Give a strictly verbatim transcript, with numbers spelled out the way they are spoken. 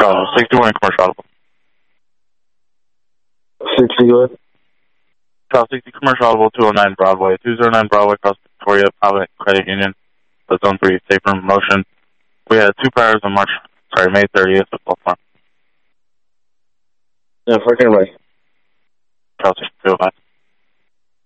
Uh, sixty-one commercial audible. sixty what? South sixty commercial audible, two oh nine Broadway, two oh nine Broadway, across Victoria, Provident Credit Union, the Zone three safe room motion. We had two fires on March, sorry, May thirtieth at Baltimore. Yeah, freaking right. South sixty two oh five.